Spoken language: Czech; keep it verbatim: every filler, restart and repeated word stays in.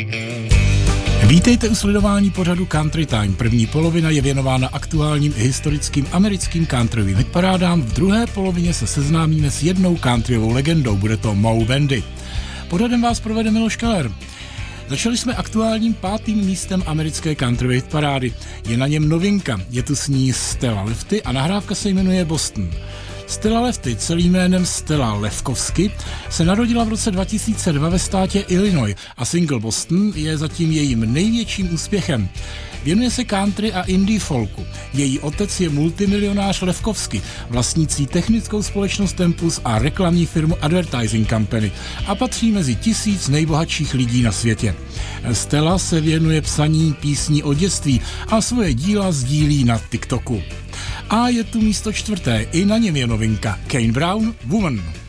Vítejte u sledování pořadu Country Time. První polovina je věnována aktuálním i historickým americkým countryovým hitparádám. V druhé polovině se seznámíme s jednou countryovou legendou, bude to Moe Bandy. Pořadem vás provede Miloš Keller. Začali jsme aktuálním pátým místem americké countryové hitparády. Je na něm novinka, je tu s ní Stella Lefty a nahrávka se jmenuje Boston. Stella Lefty, celým jménem Stella Lefkovsky, se narodila v roce dva tisíce dva ve státě Illinois a single Boston je zatím jejím největším úspěchem. Věnuje se country a indie folku. Její otec je multimilionář Lefkovsky, vlastnící technickou společnost Tempus a reklamní firmu Advertising Company a patří mezi tisíc nejbohatších lidí na světě. Stella se věnuje psaní písní o dětství a svoje díla sdílí na TikToku. A je tu místo čtvrté, i na něm je novinka Kane Brown, Woman.